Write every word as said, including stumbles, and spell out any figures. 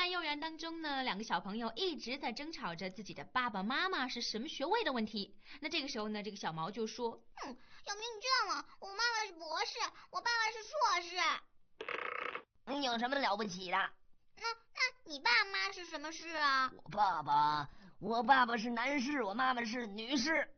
幼儿园当中呢，两个小朋友一直在争吵着自己的爸爸妈妈是什么学位的问题。那这个时候呢，这个小毛就说：“ 嗯，要不你这样啊，我妈妈是博士，我爸爸是硕士。 你有什么了不起的？ 那那你爸妈是什么士啊？” 我爸爸，我爸爸是男士，我妈妈是女士。